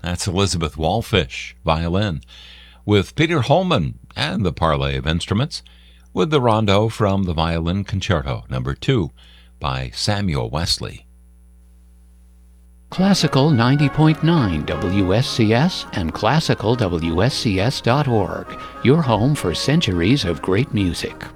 That's Elizabeth Wallfish, violin, with Peter Holman and the Parley of Instruments, with the rondo from the Violin Concerto No. 2 by Samuel Wesley. Classical 90.9 WSCS and classicalwscs.org, your home for centuries of great music.